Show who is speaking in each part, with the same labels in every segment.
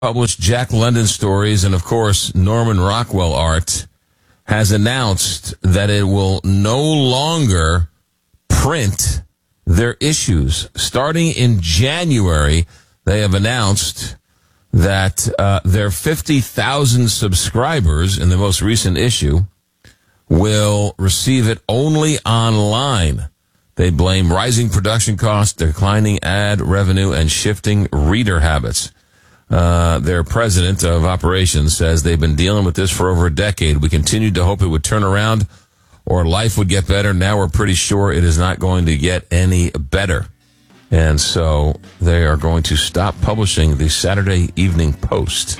Speaker 1: published Jack London stories and, of course, Norman Rockwell art, has announced that it will no longer print their issues. Starting in January, they have announced that their 50,000 subscribers in the most recent issue will receive it only online. They blame rising production costs, declining ad revenue, and shifting reader habits. Their president of operations says they've been dealing with this for over a decade. We continued to hope it would turn around or life would get better. Now we're pretty sure it is not going to get any better. And so they are going to stop publishing the Saturday Evening Post.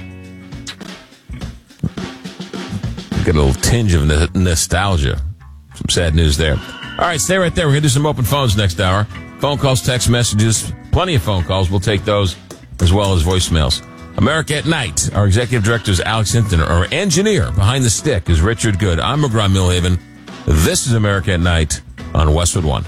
Speaker 1: Get a little tinge of nostalgia. Some sad news there. All right, stay right there. We're going to do some open phones next hour. Phone calls, text messages, plenty of phone calls. We'll take those as well as voicemails. America at Night. Our executive director is Alex Hinton. Our engineer behind the stick is Richard Good. I'm McGraw Millhaven. This is America at Night on Westwood One.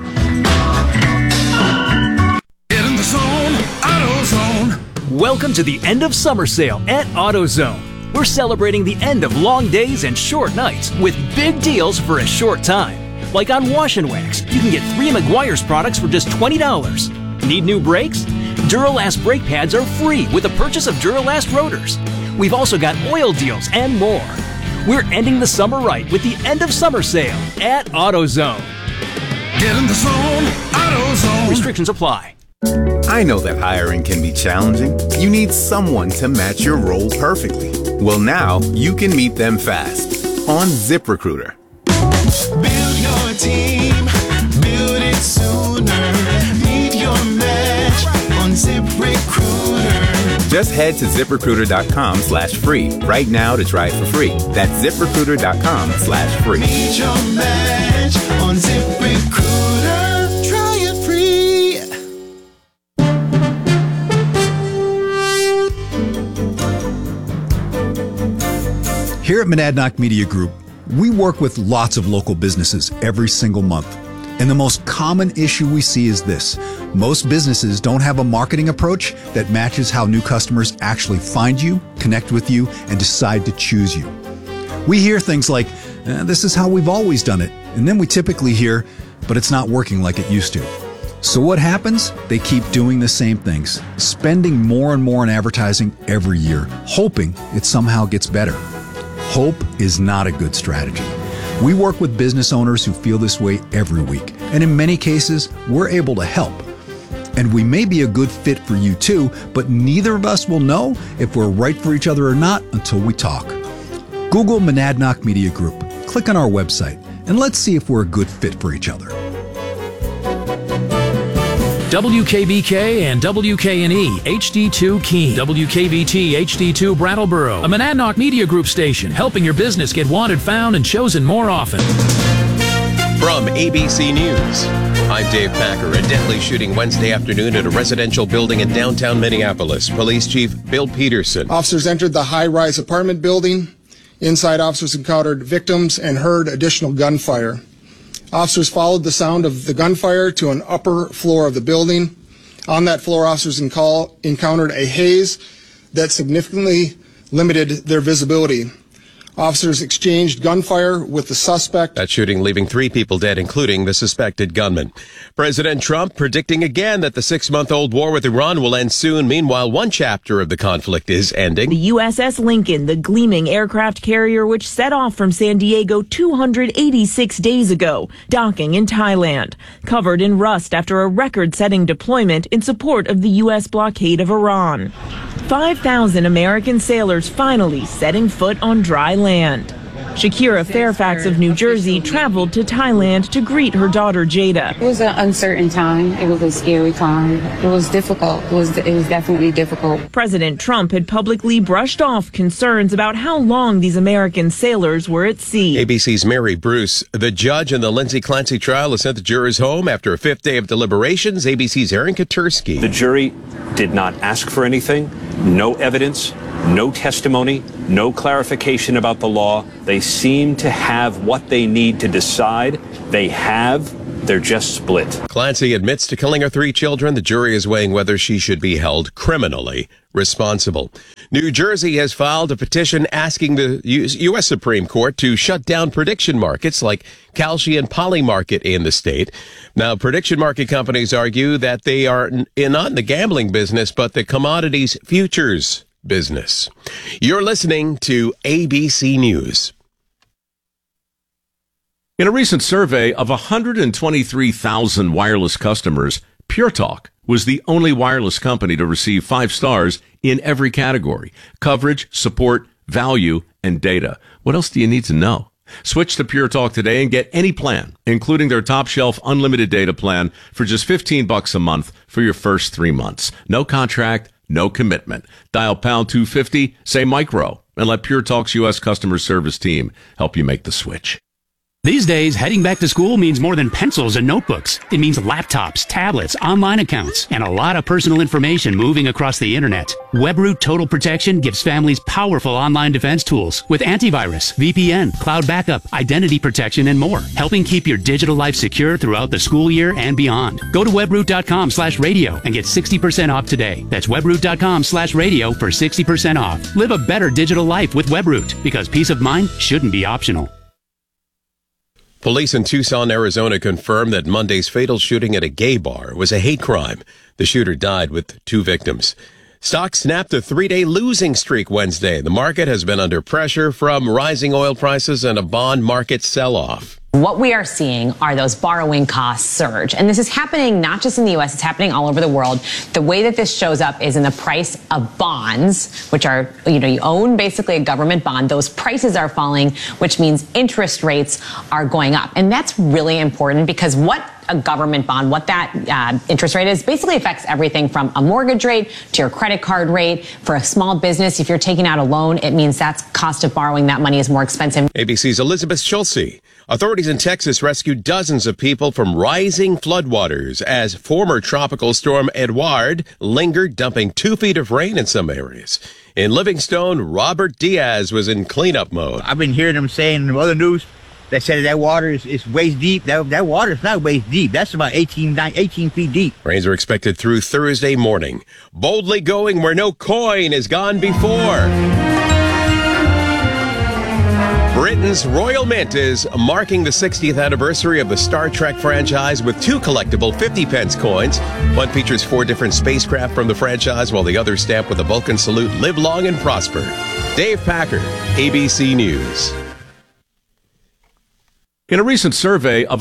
Speaker 2: Get in the zone, AutoZone.
Speaker 3: Welcome to the end of summer sale at AutoZone. We're celebrating the end of long days and short nights with big deals for a short time. Like on Wash and Wax, you can get 3 Meguiar's products for just $20. Need new brakes? Duralast brake pads are free with the purchase of Duralast rotors. We've also got oil deals and more. We're ending the summer right with the end of summer sale at AutoZone.
Speaker 2: Get in the zone, AutoZone.
Speaker 3: Restrictions apply.
Speaker 4: I know that hiring can be challenging. You need someone to match your role perfectly. Well, now you can meet them fast on ZipRecruiter.
Speaker 5: Build your team, build it sooner. Meet your match on ZipRecruiter.
Speaker 4: Just head to ZipRecruiter.com/free right now to try it for free. That's ZipRecruiter.com/free.
Speaker 5: Meet your match on ZipRecruiter. Try it free.
Speaker 6: Here at Monadnock Media Group, we work with lots of local businesses every single month. And the most common issue we see is this. Most businesses don't have a marketing approach that matches how new customers actually find you, connect with you, and decide to choose you. We hear things like, this is how we've always done it. And then we typically hear, but it's not working like it used to. So what happens? They keep doing the same things, spending more and more on advertising every year, hoping it somehow gets better. Hope is not a good strategy. We work with business owners who feel this way every week, and in many cases, we're able to help. And we may be a good fit for you too, but neither of us will know if we're right for each other or not until we talk. Google Monadnock Media Group, click on our website, and let's see if we're a good fit for each other.
Speaker 7: WKBK and WKNE HD2 Keene, WKBT HD2 Brattleboro, a Monadnock Media Group station helping your business get wanted, found, and chosen more often.
Speaker 8: From ABC News, I'm Dave Packer. A deadly shooting Wednesday afternoon at a residential building in downtown Minneapolis. Police Chief Bill Peterson.
Speaker 9: Officers entered the high-rise apartment building. Inside, officers encountered victims and heard additional gunfire. Officers followed the sound of the gunfire to an upper floor of the building. On that floor, officers encountered a haze that significantly limited their visibility. Officers exchanged gunfire with the suspect.
Speaker 8: That shooting leaving 3 people dead, including the suspected gunman. President Trump predicting again that the 6-month-old war with Iran will end soon. Meanwhile, one chapter of the conflict is ending.
Speaker 10: The USS Lincoln, the gleaming aircraft carrier which set off from San Diego 286 days ago, docking in Thailand, covered in rust after a record-setting deployment in support of the U.S. blockade of Iran. 5,000 American sailors finally setting foot on dry land. Shakira Fairfax of New Jersey traveled to Thailand to greet her daughter Jada.
Speaker 11: It was an uncertain time. It was a scary time. It was difficult. It was definitely difficult.
Speaker 10: President Trump had publicly brushed off concerns about how long these American sailors were at sea.
Speaker 8: ABC's Mary Bruce. The judge in the Lindsay Clancy trial has sent the jurors home after a 5th day of deliberations. ABC's Aaron Katursky.
Speaker 12: The jury did not ask for anything, no evidence, no testimony, no clarification about the law. They seem to have what they need to decide. They have They're just split.
Speaker 8: Clancy admits to killing her 3 children. The jury is weighing whether she should be held criminally responsible. New Jersey has filed a petition asking the U.S. Supreme Court to shut down prediction markets like Kalshi and Polymarket in the state. Now, prediction market companies argue that they are not in the gambling business, but the commodities futures business. You're listening to ABC News.
Speaker 13: In a recent survey of 123,000 wireless customers, Pure Talk was the only wireless company to receive 5 stars in every category: coverage, support, value, and data. What else do you need to know? Switch to Pure Talk today and get any plan, including their top shelf unlimited data plan, for just $15 a month for your first 3 months. No contract, no commitment. Dial pound 250, say micro, and let Pure Talk's U.S. customer service team help you make the switch.
Speaker 14: These days, heading back to school means more than pencils and notebooks. It means laptops, tablets, online accounts, and a lot of personal information moving across the internet. WebRoot Total Protection gives families powerful online defense tools with antivirus, VPN, cloud backup, identity protection, and more, helping keep your digital life secure throughout the school year and beyond. Go to webroot.com/radio and get 60% off today. That's webroot.com/radio for 60% off. Live a better digital life with WebRoot, because peace of mind shouldn't be optional.
Speaker 8: Police in Tucson, Arizona confirmed that Monday's fatal shooting at a gay bar was a hate crime. The shooter died with 2 victims. Stocks snapped a 3-day losing streak Wednesday. The market has been under pressure from rising oil prices and a bond market sell-off.
Speaker 15: What we are seeing are those borrowing costs surge. And this is happening not just in the U.S., it's happening all over the world. The way that this shows up is in the price of bonds, which are, you own basically a government bond. Those prices are falling, which means interest rates are going up. And that's really important, because what a government bond, what that interest rate is, basically affects everything from a mortgage rate to your credit card rate. For a small business, if you're taking out a loan, it means that's cost of borrowing that money is more expensive.
Speaker 8: ABC's Elizabeth Schulze. Authorities in Texas rescued dozens of people from rising floodwaters as former tropical storm Edouard lingered, dumping 2 feet of rain in some areas. In Livingstone, Robert Diaz was in cleanup mode.
Speaker 16: I've been hearing them saying in the other news that said that water is waist deep. That water is not waist deep. That's about 18 feet deep.
Speaker 8: Rains are expected through Thursday morning. Boldly going where no coin has gone before. Britain's Royal Mint is marking the 60th anniversary of the Star Trek franchise with 2 collectible 50-pence coins. One features 4 different spacecraft from the franchise, while the other stamped with a Vulcan salute, "Live long and prosper." Dave Packer, ABC News.
Speaker 13: In a recent survey of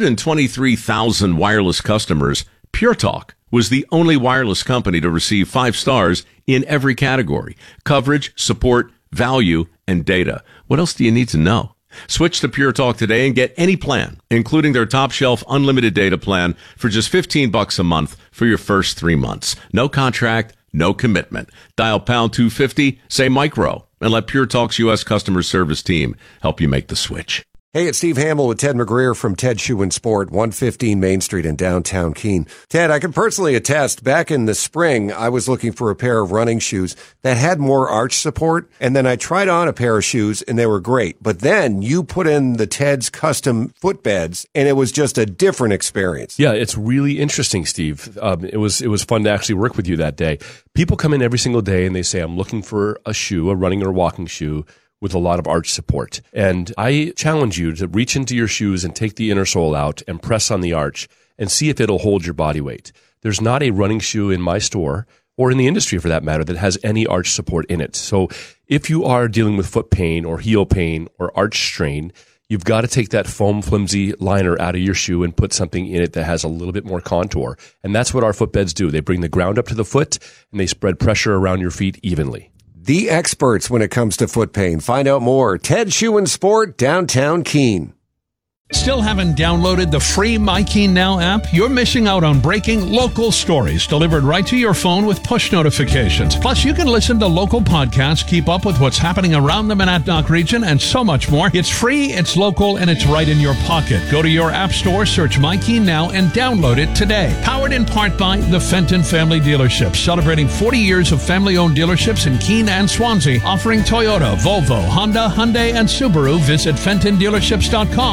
Speaker 13: 123,000 wireless customers, Pure Talk was the only wireless company to receive 5 stars in every category: coverage, support, value, and data. What else do you need to know? Switch to Pure Talk today and get any plan, including their top shelf unlimited data plan, for just $15 a month for your first 3 months. No contract, no commitment. Dial pound 250, say micro, and let Pure Talk's U.S. customer service team help you make the switch.
Speaker 17: Hey, it's Steve Hamill with Ted McGreer from Ted Shoe and Sport, 115 Main Street in downtown Keene. Ted, I can personally attest, back in the spring, I was looking for a pair of running shoes that had more arch support, and then I tried on a pair of shoes, and they were great. But then you put in the Ted's custom footbeds, and it was just a different experience.
Speaker 18: Yeah, it's really interesting, Steve. It was fun to actually work with you that day. People come in every single day, and they say, I'm looking for a shoe, a running or walking shoe, with a lot of arch support. And I challenge you to reach into your shoes and take the inner sole out and press on the arch and see if it'll hold your body weight. There's not a running shoe in my store, or in the industry for that matter, that has any arch support in it. So if you are dealing with foot pain or heel pain or arch strain, you've got to take that foam flimsy liner out of your shoe and put something in it that has a little bit more contour. And that's what our footbeds do. They bring the ground up to the foot and they spread pressure around your feet evenly.
Speaker 17: The experts when it comes to foot pain. Find out more. Ted Shoe and Sport, downtown Keene.
Speaker 19: Still haven't downloaded the free MyKeen Now app? You're missing out on breaking local stories delivered right to your phone with push notifications. Plus, you can listen to local podcasts, keep up with what's happening around the Monadnock region, and so much more. It's free, it's local, and it's right in your pocket. Go to your app store, search MyKeen Now, and download it today. Powered in part by the Fenton Family Dealerships, celebrating 40 years of family-owned dealerships in Keene and Swansea, offering Toyota, Volvo, Honda, Hyundai, and Subaru. Visit FentonDealerships.com today.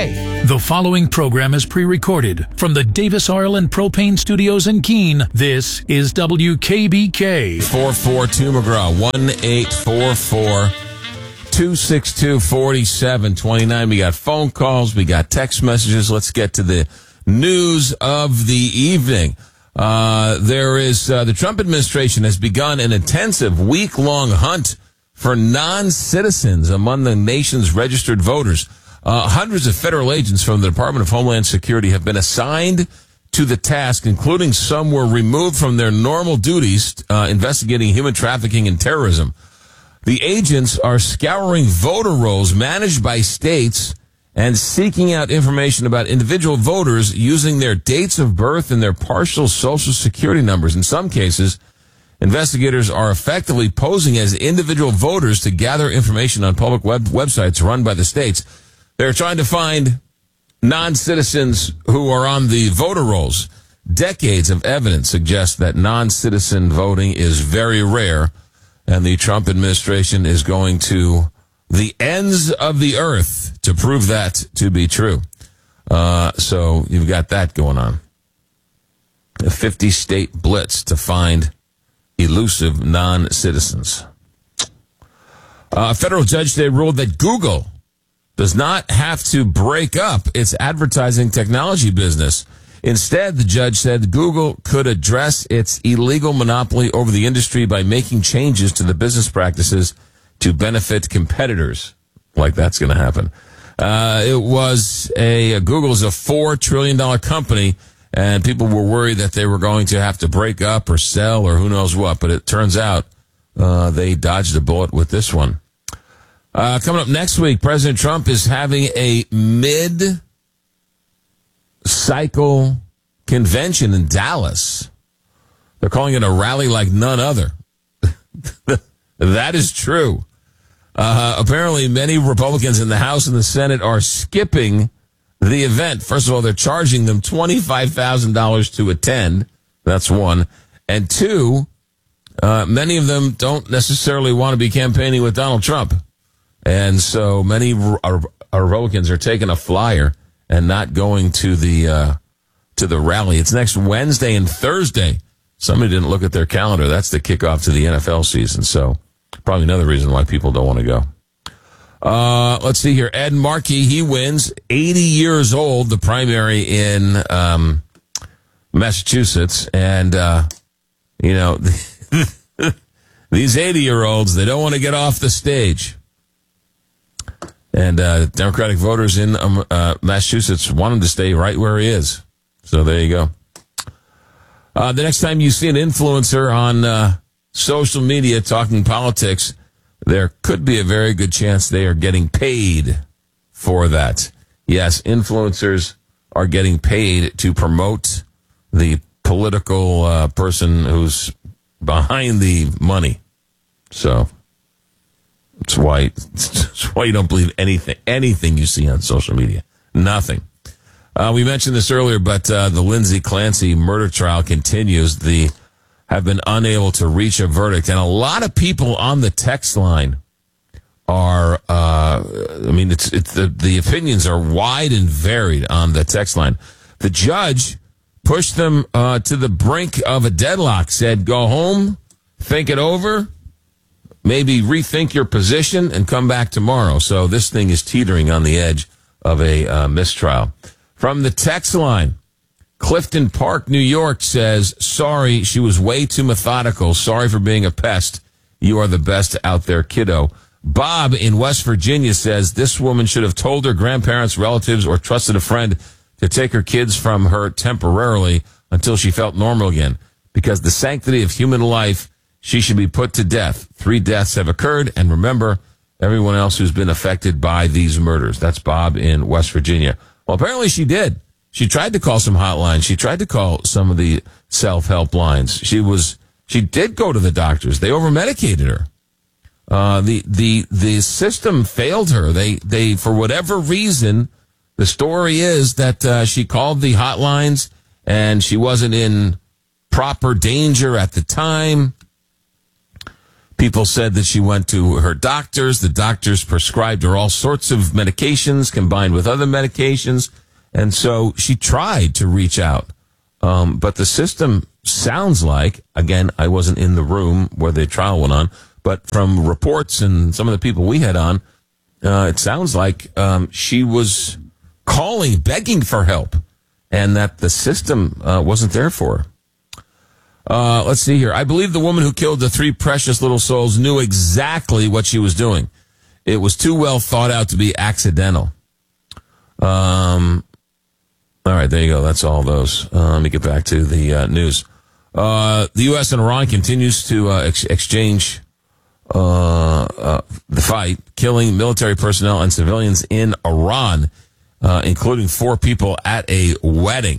Speaker 19: KBBK.
Speaker 7: The following program is pre-recorded from the Davis Oil and Propane Studios in Keene. This is WKBK.
Speaker 1: 442 McGraw, 1-844-262-4729. We got phone calls, we got text messages. Let's get to the news of the evening. The Trump administration has begun an intensive week-long hunt for non-citizens among the nation's registered voters. Hundreds of federal agents from the Department of Homeland Security have been assigned to the task, including some were removed from their normal duties investigating human trafficking and terrorism. The agents are scouring voter rolls managed by states and seeking out information about individual voters using their dates of birth and their partial social security numbers. In some cases, investigators are effectively posing as individual voters to gather information on public websites run by the states. They're trying to find non-citizens who are on the voter rolls. Decades of evidence suggest that non-citizen voting is very rare, and the Trump administration is going to the ends of the earth to prove that to be true. So you've got that going on. A 50-state blitz to find elusive non-citizens. A federal judge today ruled that Google does not have to break up its advertising technology business. Instead, the judge said Google could address its illegal monopoly over the industry by making changes to the business practices to benefit competitors. Like that's going to happen. Google's a $4 trillion company, and people were worried that they were going to have to break up or sell or who knows what. But it turns out they dodged a bullet with this one. Coming up next week, President Trump is having a mid-cycle convention in Dallas. They're calling it a rally like none other. That is true. Apparently, many Republicans in the House and the Senate are skipping the event. First of all, they're charging them $25,000 to attend. That's one. And two, many of them don't necessarily want to be campaigning with Donald Trump. And so many Republicans are taking a flyer and not going to the rally. It's next Wednesday and Thursday. Somebody didn't look at their calendar. That's the kickoff to the NFL season. So probably another reason why people don't want to go. Let's see here. Ed Markey, he wins. 80 years old, the primary in Massachusetts. And, these 80-year-olds, they don't want to get off the stage. And Democratic voters in Massachusetts want him to stay right where he is. So there you go. The next time you see an influencer on social media talking politics, there could be a very good chance they are getting paid for that. Yes, influencers are getting paid to promote the political person who's behind the money. So that's why you don't believe anything you see on social media. Nothing. We mentioned this earlier, but the Lindsay Clancy murder trial continues. They have been unable to reach a verdict, and a lot of people on the text line are. The opinions are wide and varied on the text line. The judge pushed them to the brink of a deadlock. Said, "Go home, think it over, maybe rethink your position, and come back tomorrow." So this thing is teetering on the edge of a mistrial. From the text line, Clifton Park, New York says, "Sorry, she was way too methodical. Sorry for being a pest. You are the best out there, kiddo." Bob in West Virginia says, "This woman should have told her grandparents, relatives, or trusted a friend to take her kids from her temporarily until she felt normal again. Because the sanctity of human life, she should be put to death. 3 deaths have occurred, and remember everyone else who's been affected by these murders." That's Bob in West Virginia. Well, apparently she did. She tried to call some hotlines. She tried to call some of the self-help lines. She did go to the doctors. They over-medicated her. The system failed her. They for whatever reason, the story is that she called the hotlines and she wasn't in proper danger at the time. People said that she went to her doctors. The doctors prescribed her all sorts of medications combined with other medications. And so she tried to reach out. But the system sounds like, again, I wasn't in the room where the trial went on, but from reports and some of the people we had on, it sounds like she was calling, begging for help, and that the system wasn't there for her. Let's see here. I believe the woman who killed the 3 precious little souls knew exactly what she was doing. It was too well thought out to be accidental. All right, there you go. That's all those. Let me get back to the news. The U.S. and Iran continues to exchange the fight, killing military personnel and civilians in Iran, including 4 people at a wedding.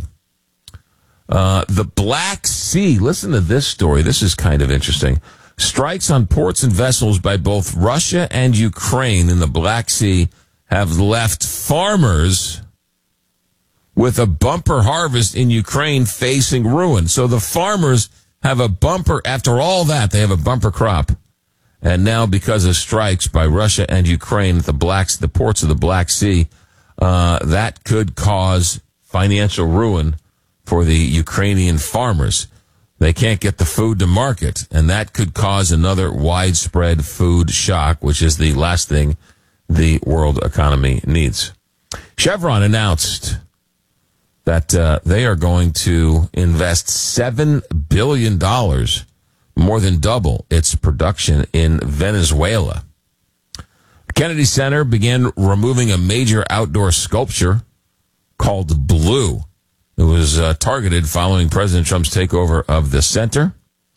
Speaker 1: The Black Sea, listen to this story. This is kind of interesting. Strikes on ports and vessels by both Russia and Ukraine in the Black Sea have left farmers with a bumper harvest in Ukraine facing ruin. So the farmers have a bumper, after all that, they have a bumper crop. And now because of strikes by Russia and Ukraine at the ports of the Black Sea, that could cause financial ruin for the Ukrainian farmers. They can't get the food to market, and that could cause another widespread food shock, which is the last thing the world economy needs. Chevron announced that they are going to invest $7 billion, more than double its production in Venezuela. Kennedy Center began removing a major outdoor sculpture called Blue. It was targeted following President Trump's takeover of the center.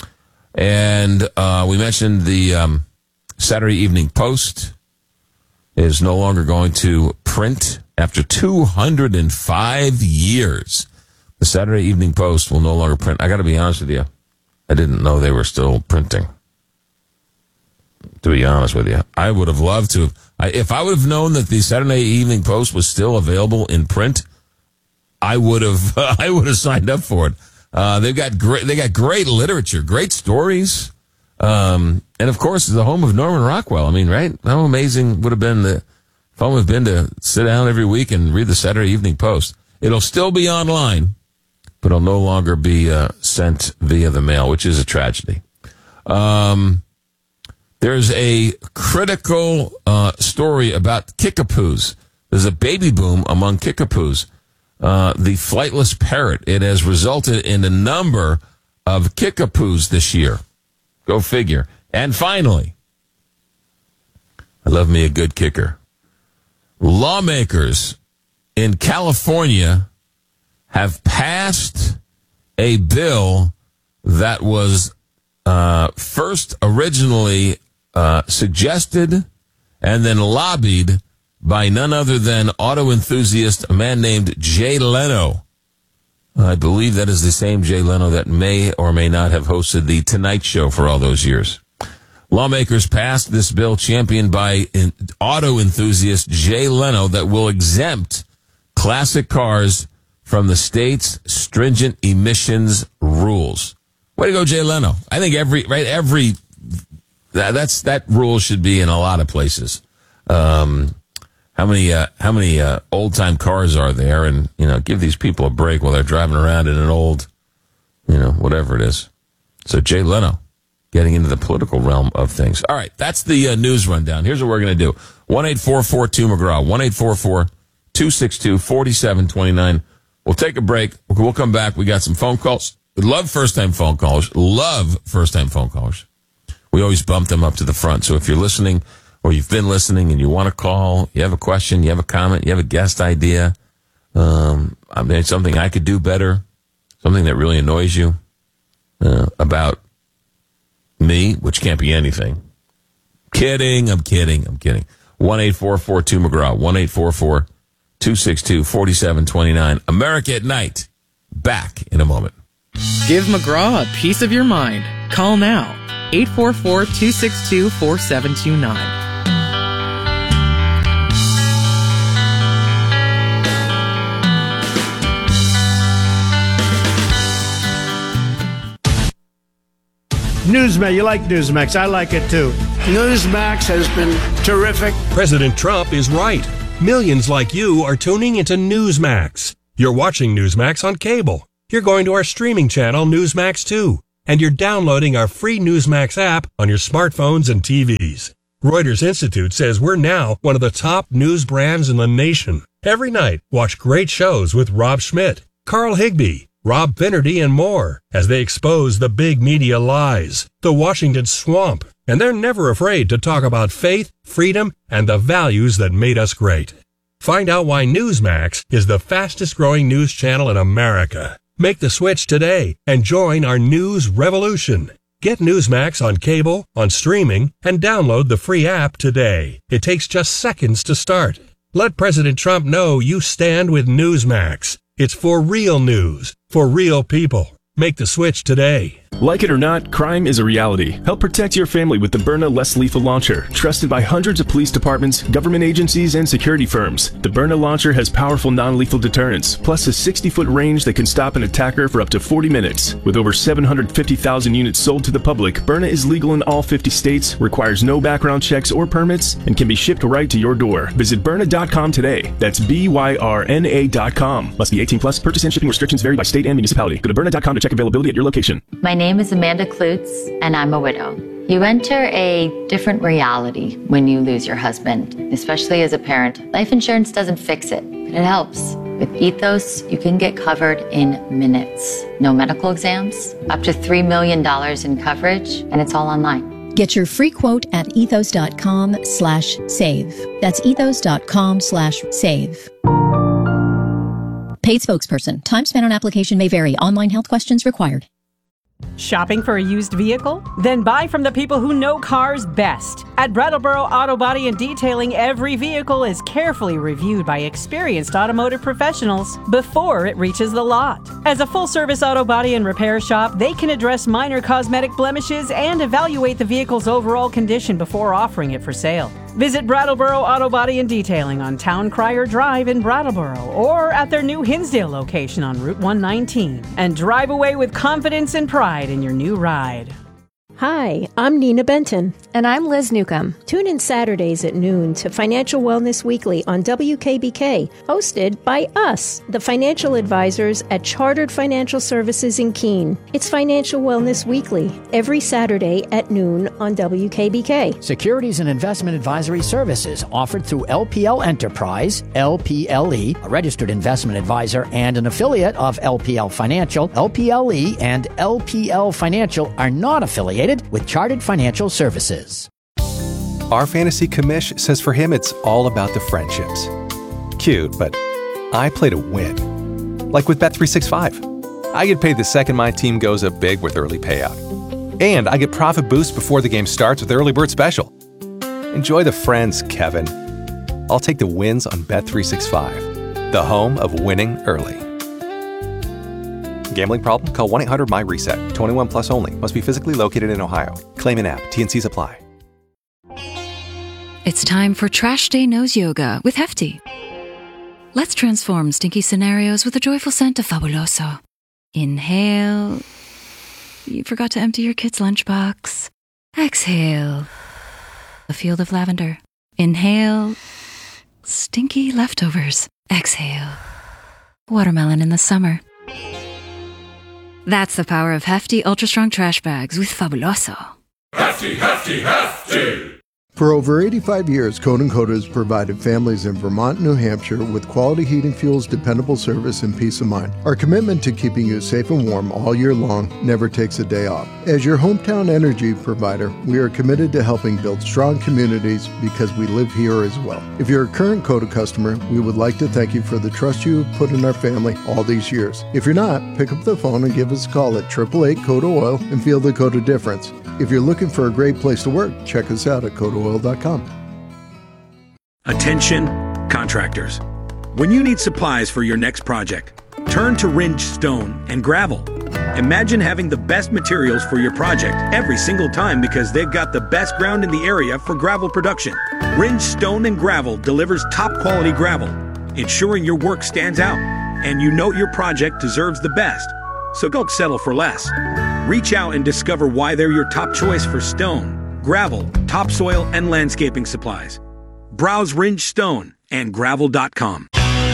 Speaker 1: And we mentioned the Saturday Evening Post is no longer going to print after 205 years. The Saturday Evening Post will no longer print. I got to be honest with you. I didn't know they were still printing. To be honest with you, I would have loved to. If I would have known that the Saturday Evening Post was still available in print, I would have signed up for it. They got great literature, great stories, and of course, the home of Norman Rockwell. I mean, right? How amazing would have been if I would have been to sit down every week and read the Saturday Evening Post. It'll still be online, but it'll no longer be sent via the mail, which is a tragedy. There's a critical story about kickapoos. There's a baby boom among kickapoos. The flightless parrot. It has resulted in a number of kickapoos this year. Go figure. And finally, I love me a good kicker. Lawmakers in California have passed a bill that was first originally suggested and then lobbied by none other than auto enthusiast, a man named Jay Leno. I believe that is the same Jay Leno that may or may not have hosted The Tonight Show for all those years. Lawmakers passed this bill championed by auto enthusiast Jay Leno that will exempt classic cars from the state's stringent emissions rules. Way to go, Jay Leno. I think that rule should be in a lot of places. How many old time cars are there? And, give these people a break while they're driving around in an old, whatever it is. So Jay Leno getting into the political realm of things. All right. That's the news rundown. Here's what we're going to do. 1-844-2McGraw, 1-844-262-4729. We'll take a break. We'll come back. We got some phone calls. We love first-time phone callers. We always bump them up to the front. So if you're listening or you've been listening and you want to call, you have a question, you have a comment, you have a guest idea, something I could do better, something that really annoys you about me, which can't be anything. I'm kidding. 1-844-2McGraw, 1-844-262-4729. America at Night. Back in a moment.
Speaker 20: Give McGraw a piece of your mind. Call now. 844-262-4729.
Speaker 21: Newsmax, you like Newsmax. I like it too. Newsmax has been terrific.
Speaker 22: President Trump is right. Millions like you are tuning into Newsmax. You're watching Newsmax on cable. You're going to our streaming channel, Newsmax 2. And you're downloading our free Newsmax app on your smartphones and TVs. Reuters Institute says we're now one of the top news brands in the nation. Every night, watch great shows with Rob Schmidt, Carl Higbie, Rob Finnerty, and more as they expose the big media lies, the Washington swamp, and they're never afraid to talk about faith, freedom, and the values that made us great. Find out why Newsmax is the fastest growing news channel in America. Make the switch today and join our news revolution. Get Newsmax on cable, on streaming, and download the free app today. It takes just seconds to start. Let President Trump know you stand with Newsmax. It's for real news, for real people. Make the switch today.
Speaker 23: Like it or not, crime is a reality. Help protect your family with the Byrna Less Lethal Launcher. Trusted by hundreds of police departments, government agencies, and security firms. The Byrna Launcher has powerful non-lethal deterrence, plus a 60-foot range that can stop an attacker for up to 40 minutes. With over 750,000 units sold to the public, Byrna is legal in all 50 states, requires no background checks or permits, and can be shipped right to your door. Visit Byrna.com today. That's BYRNA.com. Must be 18 plus. Purchase and shipping restrictions vary by state and municipality. Go to Byrna.com to check availability at your location.
Speaker 24: My name is Amanda Klutz, and I'm a widow. You enter a different reality when you lose your husband, especially as a parent. Life insurance doesn't fix it, but it helps. With Ethos, you can get covered in minutes. No medical exams, up to $3 million in coverage, and it's all online.
Speaker 25: Get your free quote at ethos.com/save. That's ethos.com/save. Paid spokesperson. Time spent on application may vary. Online health questions required.
Speaker 26: Shopping for a used vehicle? Then buy from the people who know cars best. At Brattleboro Auto Body and Detailing, every vehicle is carefully reviewed by experienced automotive professionals before it reaches the lot. As a full-service auto body and repair shop, they can address minor cosmetic blemishes and evaluate the vehicle's overall condition before offering it for sale. Visit Brattleboro Auto Body and Detailing on Town Crier Drive in Brattleboro or at their new Hinsdale location on Route 119 and drive away with confidence and pride in your new ride.
Speaker 27: Hi, I'm Nina Benton.
Speaker 28: And I'm Liz Newcomb.
Speaker 27: Tune in Saturdays at noon to Financial Wellness Weekly on WKBK, hosted by us, the financial advisors at Chartered Financial Services in Keene. It's Financial Wellness Weekly, every Saturday at noon on WKBK.
Speaker 29: Securities and investment advisory services offered through LPL Enterprise, LPLE, a registered investment advisor and an affiliate of LPL Financial. LPLE and LPL Financial are not affiliated with Chartered Financial Services.
Speaker 30: Our fantasy commish says for him it's all about the friendships. Cute, but I play to win. Like with Bet365. I get paid the second my team goes up big with early payout. And I get profit boost before the game starts with Early Bird Special. Enjoy the friends, Kevin. I'll take the wins on Bet365, the home of winning early. Gambling problem? Call 1-800-MY-RESET. 21 plus only. Must be physically located in Ohio. Claim an app. T&Cs apply.
Speaker 31: It's time for Trash Day Nose Yoga with Hefty. Let's transform stinky scenarios with a joyful scent of Fabuloso. Inhale. You forgot to empty your kid's lunchbox. Exhale. A field of lavender. Inhale. Stinky leftovers. Exhale. Watermelon in the summer. That's the power of Hefty Ultra Strong Trash Bags with Fabuloso.
Speaker 2: Hefty, hefty, hefty!
Speaker 32: For over 85 years, Code & Coda has provided families in Vermont, New Hampshire with quality heating fuels, dependable service, and peace of mind. Our commitment to keeping you safe and warm all year long never takes a day off. As your hometown energy provider, we are committed to helping build strong communities because we live here as well. If you're a current Coda customer, we would like to thank you for the trust you have put in our family all these years. If you're not, pick up the phone and give us a call at 888-CODA-OIL and feel the Coda difference. If you're looking for a great place to work, check us out at CodaOil.com.
Speaker 33: Attention, contractors. When you need supplies for your next project, turn to Ringe Stone and Gravel. Imagine having the best materials for your project every single time because they've got the best ground in the area for gravel production. Ringe Stone and Gravel delivers top quality gravel, ensuring your work stands out and you know your project deserves the best. So don't settle for less. Reach out and discover why they're your top choice for stone, gravel, topsoil, and landscaping supplies. Browse Ringe Stone and gravel.com.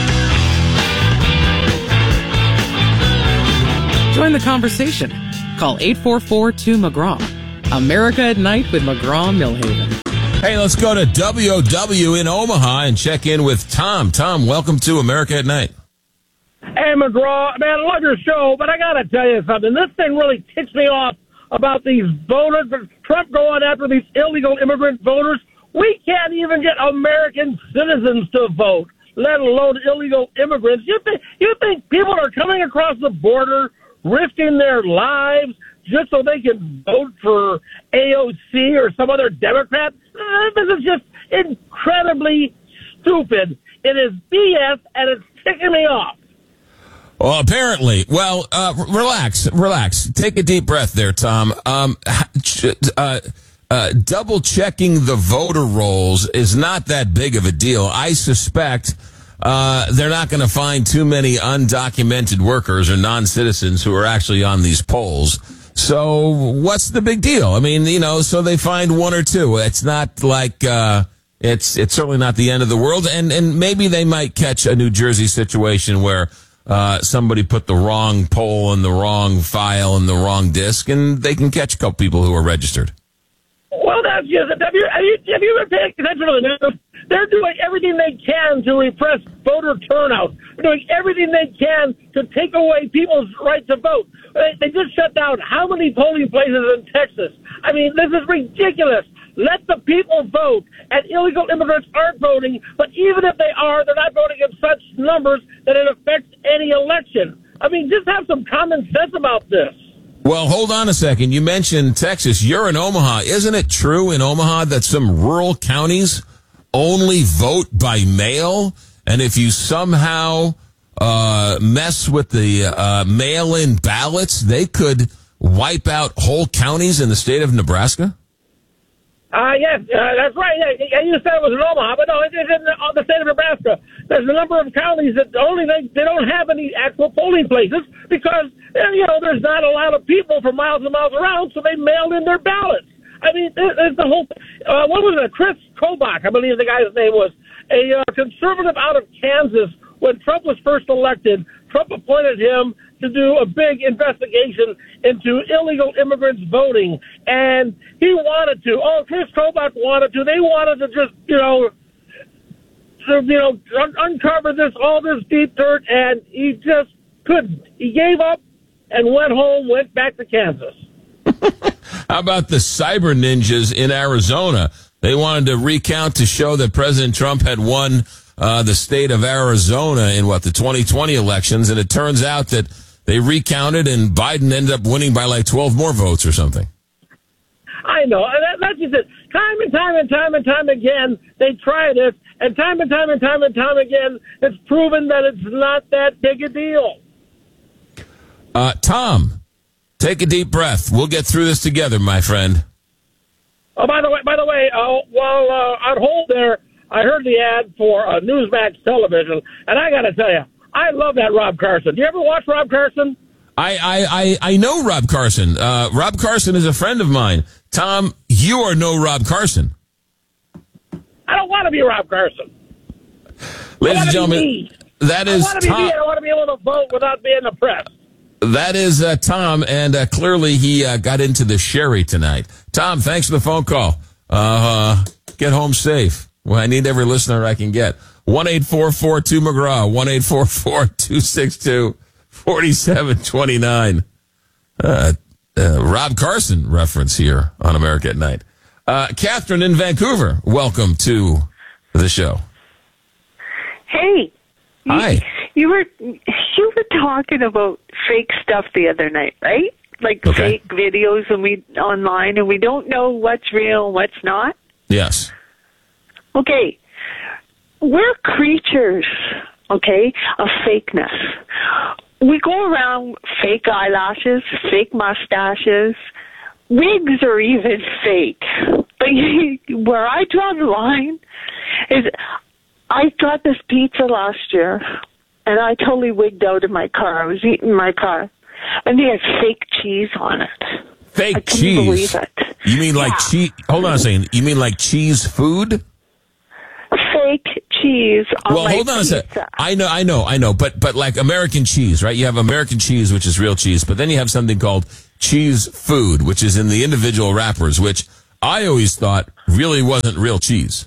Speaker 20: Join the conversation. Call 844-2-McGraw. America at Night with McGraw-Millhaven.
Speaker 1: Hey, let's go to WOW in Omaha and check in with Tom. Tom, welcome to America at Night.
Speaker 3: Hey, McGraw, man, I love your show, but I got to tell you something. This thing really ticks me off about these voters, Trump going after these illegal immigrant voters. We can't even get American citizens to vote, let alone illegal immigrants. You think people are coming across the border, risking their lives just so they can vote for AOC or some other Democrat? This is just incredibly stupid. It is BS, and it's ticking me off.
Speaker 1: Well, apparently. Well, relax. Take a deep breath there, Tom. Double checking the voter rolls is not that big of a deal. I suspect they're not going to find too many undocumented workers or non-citizens who are actually on these polls. So what's the big deal? I mean, so they find one or two. It's not like, it's certainly not the end of the world. And maybe they might catch a New Jersey situation where, somebody put the wrong poll in the wrong file in the wrong disc, and they can catch a couple people who are registered.
Speaker 3: Well, that's just, have you been paying attention to the news? They're doing everything they can to repress voter turnout. They're doing everything they can to take away people's right to vote. They just shut down how many polling places in Texas? I mean, this is ridiculous. Let the people vote, and illegal immigrants aren't voting, but even if they are, they're not voting in such numbers that it affects any election. I mean, just have some common sense about this.
Speaker 1: Well, hold on a second. You mentioned Texas. You're in Omaha. Isn't it true in Omaha that some rural counties only vote by mail? And if you somehow mess with the mail-in ballots, they could wipe out whole counties in the state of Nebraska?
Speaker 3: Yes, that's right. Yeah, you said it was in Omaha, but no, it's in the state of Nebraska. There's a number of counties that they don't have any actual polling places because, there's not a lot of people for miles and miles around, so they mail in their ballots. I mean, there's the whole, what was it, Chris Kobach, I believe the guy's name was, a conservative out of Kansas. When Trump was first elected, Trump appointed him to do a big investigation into illegal immigrants voting, and he wanted to. Chris Kobach wanted to. They wanted to just, uncover all this deep dirt, and he just couldn't. He gave up and went back to Kansas.
Speaker 1: How about the cyber ninjas in Arizona? They wanted to recount to show that President Trump had won the state of Arizona in the 2020 elections, and it turns out that they recounted and Biden ended up winning by like 12 more votes or something.
Speaker 3: I know. That's just it. Time and time again, they tried it, and time again, it's proven that it's not that big a deal.
Speaker 1: Tom, take a deep breath. We'll get through this together, my friend.
Speaker 3: Oh, by the way, while on hold there, I heard the ad for Newsmax television, and I got to tell you, I love that Rob Carson. Do you ever watch Rob Carson?
Speaker 1: I know Rob Carson. Rob Carson is a friend of mine. Tom, you are no Rob Carson.
Speaker 3: I don't want to be Rob Carson.
Speaker 1: Ladies and gentlemen, that is Tom.
Speaker 3: I want to be able to vote without being oppressed.
Speaker 1: That is Tom, and clearly he got into the sherry tonight. Tom, thanks for the phone call. Get home safe. Well, I need every listener I can get. 1-844-2-McGraw, 1-844-262-4729. Rob Carson reference here on America at Night. Catherine in Vancouver, welcome to the show.
Speaker 4: Hey.
Speaker 1: Hi.
Speaker 4: You were talking about fake stuff the other night, right? Like fake videos online, and we don't know what's real and what's not?
Speaker 1: Yes.
Speaker 4: Okay. We're creatures, of fakeness. We go around fake eyelashes, fake mustaches. Wigs are even fake. But where I draw the line is I got this pizza last year, and I totally wigged out in my car. I was eating in my car. And they had fake cheese on it.
Speaker 1: Fake cheese?
Speaker 4: I couldn't believe it.
Speaker 1: You mean like cheese? Hold on a second. You mean like cheese food?
Speaker 4: Fake cheese on
Speaker 1: well,
Speaker 4: my
Speaker 1: hold on
Speaker 4: pizza.
Speaker 1: a second. I know. But like American cheese, right? You have American cheese, which is real cheese, but then you have something called cheese food, which is in the individual wrappers, which I always thought really wasn't real cheese.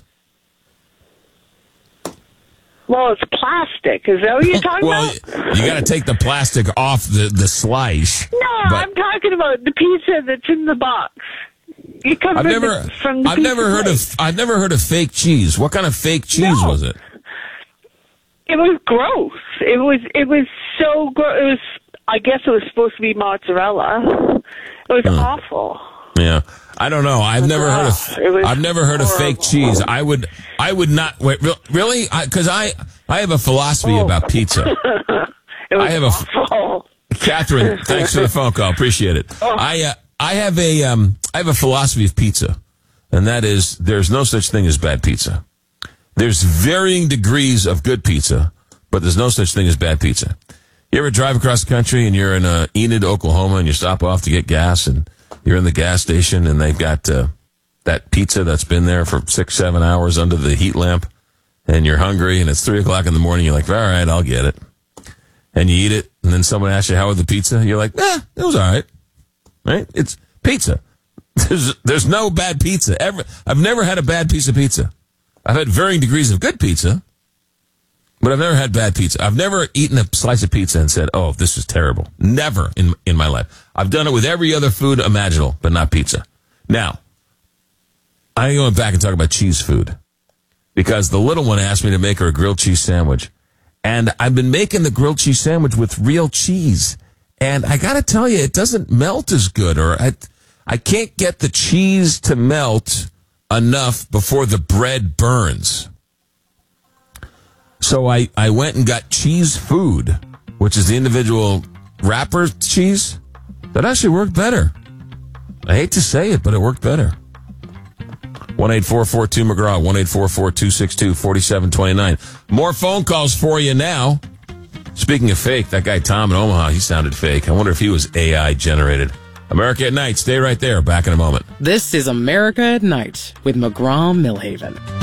Speaker 4: Well, it's plastic. Is that what you're talking
Speaker 1: well,
Speaker 4: about?
Speaker 1: You got to take the plastic off the slice.
Speaker 4: No, I'm talking about the pizza that's in the box. You come
Speaker 1: I've never heard of fake cheese. What kind of fake cheese was it?
Speaker 4: It was gross. It was so gross. I guess it was supposed to be mozzarella. It was awful.
Speaker 1: Yeah, I don't know. I've never heard of fake cheese. I would not wait. Really? Because I have a philosophy about pizza.
Speaker 4: It was awful.
Speaker 1: Catherine, thanks for the phone call. Appreciate it. I have a philosophy of pizza, and that is there's no such thing as bad pizza. There's varying degrees of good pizza, but there's no such thing as bad pizza. You ever drive across the country and you're in Enid, Oklahoma, and you stop off to get gas, and you're in the gas station, and they've got that pizza that's been there for 6-7 hours under the heat lamp, and you're hungry, and it's 3 o'clock in the morning. You're like, all right, I'll get it. And you eat it, and then someone asks you, how was the pizza? You're like, it was all right. Right? It's pizza. There's no bad pizza ever. I've never had a bad piece of pizza. I've had varying degrees of good pizza, but I've never had bad pizza. I've never eaten a slice of pizza and said, oh, this is terrible. Never in my life. I've done it with every other food imaginable, but not pizza. Now, I'm going back and talk about cheese food because the little one asked me to make her a grilled cheese sandwich. And I've been making the grilled cheese sandwich with real cheese. And I got to tell you, it doesn't melt as good, or I can't get the cheese to melt enough before the bread burns. So I went and got cheese food, which is the individual wrapper cheese. That actually worked better. I hate to say it, but it worked better. 1-844-2-McGraw, 1-844-262-4729. More phone calls for you now. Speaking of fake, that guy Tom in Omaha, he sounded fake. I wonder if he was AI generated. America at Night. Stay right there. Back in a moment.
Speaker 20: This is America at Night with McGraw Millhaven.